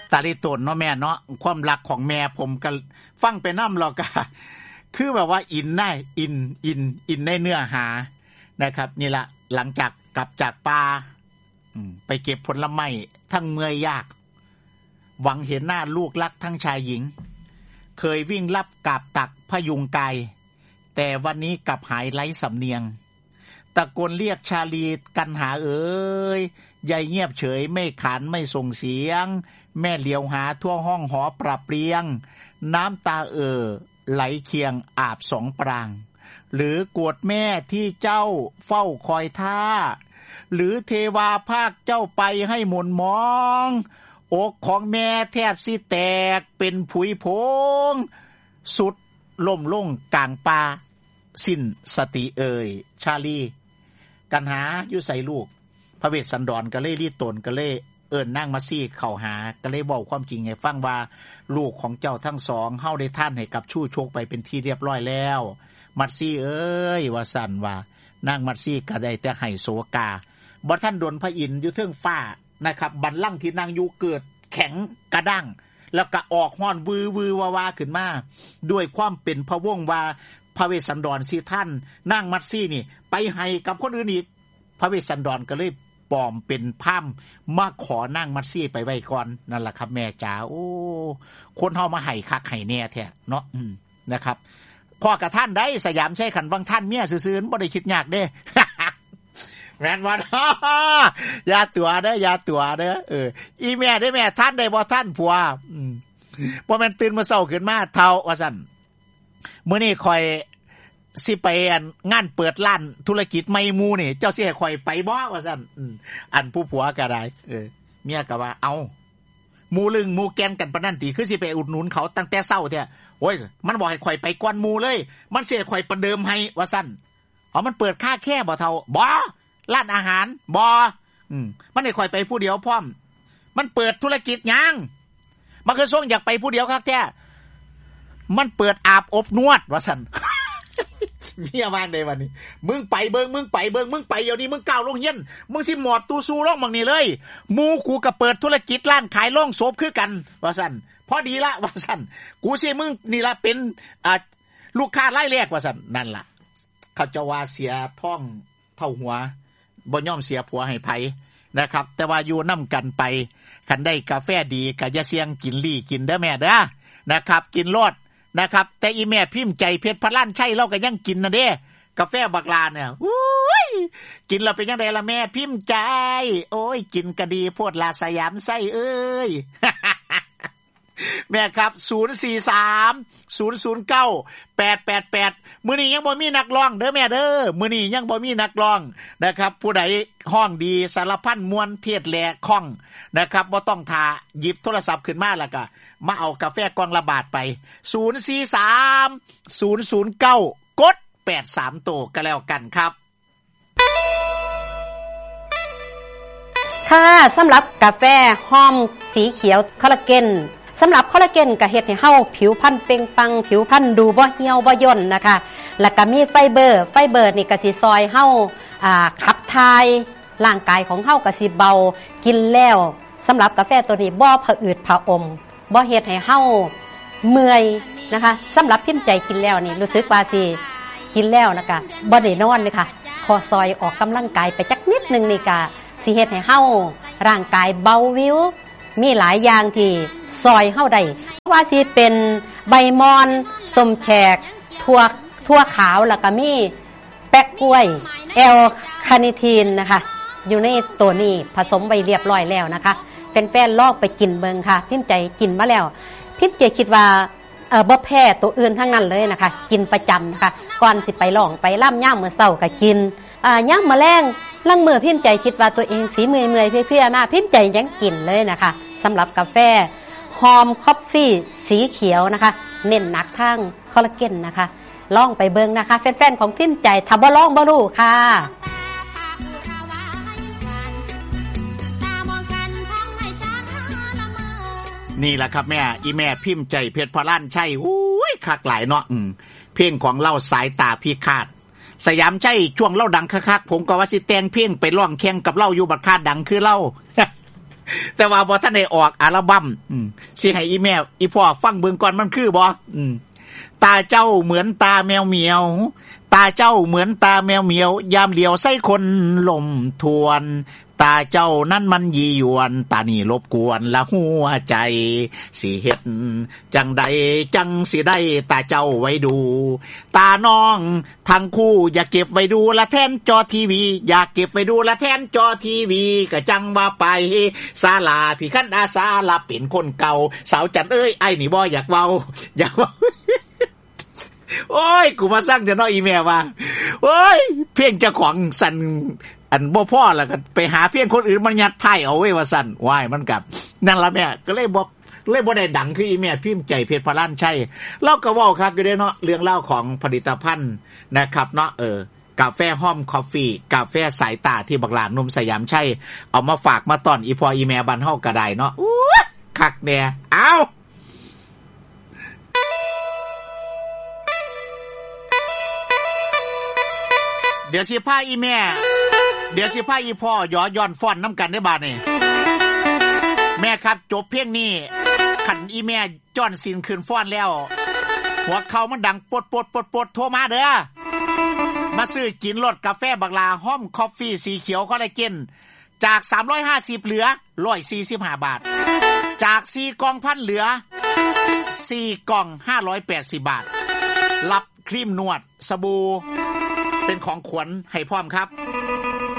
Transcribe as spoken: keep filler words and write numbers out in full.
ตาลิตนเนาะแม่เนาะความรักของแม่ผมก็ฟังไปนำแล้วก็คือแบบว่าอินได้อินอินอินในเนื้อหานะครับนี่ล่ะหลังจากกลับจากป่าอืมไปเก็บผลไม้ทั้งเมื่อยยากหวังเห็นหน้าลูกรักทั้งชายหญิงเคยวิ่งรับกาบตักพยุงกายแต่วันนี้กลับหายไร้สำเนียงตะโกนเรียกชาลีกันหาเอ๋ยยายเงียบเฉยไม่ขานไม่ส่งเสียงแม่เหลียวหาทั่วห้องหอปรับเปรียงน้ำตาเอ่อไหลเคียงอาบสองปรางหรือกวดแม่ที่เจ้าเฝ้าคอยท่าหรือเทวาภาคเจ้าไปให้หม่นมองอกของแม่แทบสิแตกเป็นผุยผงสุดล่มลงกลางป่าสิ้นสติเอ่ยชาลีกันหาอยู่ใส่ลูกพระเวสสันดรก็เลยรีตนก็เลยเอิ้นนางมัตซี่เข้าหาก็เลยเว้าความจริงให้ฟังว่าลูกของเจ้าทั้งสองเฮาได้ท่านให้กับชู้โชคไปเป็นที่เรียบร้อยแล้วมัตซี่เอ้ยว่าสั่นว่านางมัตซี่ก็ได้แต่ให้โศกาบ่ทันดลพระอินทร์อยู่เทิงฟ้านะครับบัลลังก์ที่นางอยู่เกิดแข็งกระด้างแล้วก็ออกฮ้อนวือวือวาๆขึ้นมาด้วยความเป็นพระวงศ์ว่าพระเวสสันดรสิท่านนางมัตซี่นี่ไปให้กับคนอื่นอีกพระเวสสันดรก็เลยปลอมเป็นพราหมณ์มาขอนางมัตซี่ไปไว้ก่อนนั่นล่ะครับแม่จ๋าโอ้คนเฮามาให้คักให้แน่แท้เนาะอืมนะครับพ่อกับท่านได้สยามใช้ขันวังท่านเมียซื่อๆบ่ได้คิดยากเด้ แม่นบ่อย่าตัวเด้ออย่าตัวเด้อเอออีแม่ได้แม่ท่านได้บ่ท่านผัวอืมบ่แม่นตื่นมาเช้าขึ้นมาเฒ่าว่าซั่นมื้อนี้ข่อยสิไปงานเปิดร้านธุรกิจใหม่หมู่นี่เจ้าสิให้ข่อยไปบ่ว่าซั่นอืมอันผู้ผัวก็ได้เออเมียก็ว่าเอ้าหมู่ลึงหมู่แกนกันปานนั้นติคือสิไปอุดหนุนเขาตั้งแต่เช้าแท้โอ้ยมันบ่ให้ข่อยไปก่อนหมู่เลยมันสิให้ข่อยประเดิมให้ว่าซั่นอ๋อมันเปิดค่าแค่บ่เฒ่าบ่ร้านอาหารบ่อืมมันให้ข่อยไปผู้เดียวพร้อมมันเปิดธุรกิจหยังมันคือส่งอยากไปผู้เดียวคักแท้มันเปิดอาบอบนวดว่าซั่น เมียว่าได้วันนี้มึงไปเบิ่งมึงไปเบิ่งมึงไปเดี๋ยวนี้มึงก้าวลงเฮียนมึงสิหมอดตู้ซูลงบักนี่เลยหมู่กูก็เปิดธุรกิจร้านขายโรงศพคือกันว่าซั่นพอดีละว่าซั่นกูสิมึงนี่ล่ะเป็นอ่าลูกค้ารายแรกว่าซั่นนั่นล่ะเขาจะว่าเสียท้องเท่าหัวบ่ยอมเสียผัวให้ไผนะครับแต่ว่าอยู่นำกันไปคันได้กาแฟดีก็อย่าเสี่ยงกินลี่กินเด้อแม่เด้อนะครับกินรอดนะครับแต่อีแม่พิมพ์ใจเพชรพลันชัยเราก็ยังกินนะเด้กาแฟบักลาเนี่ยอุ้ยกินแล้วเป็นจังได๋ล่ะแม่พิมพ์ใจโอ้ยกินก็ดีโพดลาสยามไส้เอ้ย แม่ครับศูนย์ สี่ สาม ศูนย์ ศูนย์ เก้า แปด แปด แปดมื้อนี้ยังบ่มีนักร้องเด้อแม่เด้อมื้อนี้ยังบ่มีนักร้องนะครับผู้ใดฮ้องดีสารพันม่วนเทศแลคล่องนะครับบ่ต้องท่าหยิบโทรศัพท์ขึ้นมาแล้วก็มาเอากาแฟกล่องละบาทไปศูนย์ สี่ สาม ศูนย์ ศูนย์ เก้ากดแปดสามตัวก็แล้วกันครับค่ะสำหรับกาแฟหอมสีเขียวคอลลาเจนสำหรับคอลลาเจนก็เฮ็ดให้เฮาผิวพรรณเปล่งปลั่งผิวพรรณดูบ่เหี่ยวบ่ย่นนะคะแล้วก็มีไฟเบอร์ไฟเบอร์นี่ก็สิซอยเฮาอ่าขับถ่ายร่างกายของเฮาก็สิเบากินแล้วสำหรับกาแฟตัวนี้บ่ผะอืดผะอมบ่เฮ็ดให้เฮาเมื่อยนะคะสำหรับพิมพ์ใจกินแล้วนี่รู้สึกว่าสิกินแล้วนะคะบ่ได้นอนเลยค่ะพอซอยออกกำลังกายไปจักนิดนึงนี่ก็สิเฮ็ดให้เฮาร่างกายเบาวิวมีหลายอย่างที่ซอยเฮาได้ว่าสิเป็นใบมอนส้มแขกถั่วถั่วขาวแล้วก็มีแป๊กกล้วยแอลคาเนทีนนะคะอยู่ในตัวนี้ผสมไว้เรียบร้อยแล้วนะคะแฟนๆลองไปกินเบิ่งค่ะพิมพ์ใจกินมาแล้วพิมพ์ใจคิดว่าเอ่อบ่แพ้ตัวอื่นทั้งนั้นเลยนะคะกินประจำนะคะก่อนสิไปร้องไปล่ำย่ามมื้อเช้าก็กินอ่าย่ามมื้อแลงลังมื้อพิมพ์ใจคิดว่าตัวเองสีเมื่อยๆเพลียๆมาพิมพ์ใจยังกินเลยนะคะสำหรับกาแฟหอมคอฟฟี่สีเขียวนะคะเน้นหนักทางคอลลาเจนนะคะลองไปเบิ่งนะคะแฟนๆของพิมพ์ใจถ้าบ่ลองบ่รู้ค่ะนี่แหละครับแม่อีแม่พิมพ์ใจเพชรพลันชัยอุ้ยคักหลายเนาะอืมเพลงของเล่าสายตาพิฆาตสยามชัยช่วงเล่าดังคักๆผมก็ว่าสิแต่งเพลงไปร้องแข่งกับเล่าอยู่บัดคาดดังคือเล่าแต่ว่าบ่ทันได้ออกอัลบั้มอืมสิให้อีแม่อีพ่อฟังเบิ่งก่อนมันคือบ่อืมตาเจ้าเหมือนตาแมวเหมียวตาเจ้าเหมือนตาแมวเหมียวยามเหลียวใส่คนลมทวนตาเจ้านั้นมันยียวนตานี่รบกวนละหัวใจสิเฮ็ดจังใดจังสิได้ตาเจ้าไว้ดูตาน้องทั้งคู่อย่าเก็บไว้ดูละแทนจอทีวีอย่าเก็บไว้ดูละแทนจอทีวีก็จังว่าไปศาลาพี่คันอาสาลาเป็นคนเก่าสาวจันเอ้ยไอ้นี่บ่อยากเว้าอยากเว้าโอ้ยกูมาสร้างจะน้อยอีแม่ว่าโอ้ยเพียงเจ้าของสั่นอันบ่พอแล้วก็ไปหาเพียงคนอื่นมันยัดไถ่เอาไว้ว่าสั่นว้ายมันกับนั่นล่ะแม่ก็เลยบอกเลยบ่ได้ดังคืออีแม่พิมพ์ใจเพชรพระล้านชัยเราก็เว้าคักอยู่เด้เนาะเรื่องเล่าของผลิตภัณฑ์นะครับเนาะเออกาแฟห้อมคอฟฟี่กาแฟสายตาที่บักหลานหนุ่มสยามชัยเอามาฝากมาต้อนอีพ่ออีแม่บ้านเฮาก็ได้เนาะอู้คักแน่เอ้าเดี๋ยวสิพาอีแม่เดี๋ยวสิพาอีพ่อย่อย้อนฟ้อนน้ำกันได้บาดนี่แม่ครับจบเพลงนี้ขันอีแม่จ้อนสินคืนฟ้อนแล้วหัวเขามันดังปดปดปดปดโทรมาเด้อมาซื้อกินรสกาแฟบักลาห้อมคอฟฟี่สีเขียวคอลลาเจนจากสามร้อยห้าสิบเหลือหนึ่งร้อยสี่สิบห้าบาทจากสี่กล่องพันเหลือสี่กล่องห้าร้อยแปดสิบบาทรับครีมนวดสบู่เป็นของขวัญให้พร้อมครับ